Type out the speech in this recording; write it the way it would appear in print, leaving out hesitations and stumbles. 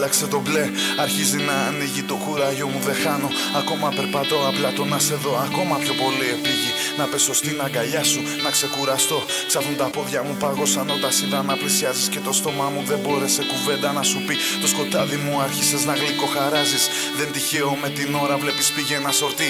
Άλλαξε το μπλε, αρχίζει να ανοίγει το κουράγιο μου, δεν χάνω. Ακόμα περπατώ, απλά το να σε δω ακόμα πιο πολύ επίγει. Να πέσω στην αγκαλιά σου, να ξεκουραστώ. Ξάφνουν τα πόδια μου, πάγωσαν όταν είδα να πλησιάζεις. Και το στόμα μου δεν μπόρεσε κουβέντα να σου πει. Το σκοτάδι μου άρχισες να γλυκοχαράζεις. Δεν τυχαίο με την ώρα βλέπεις πήγε ένα σορτί.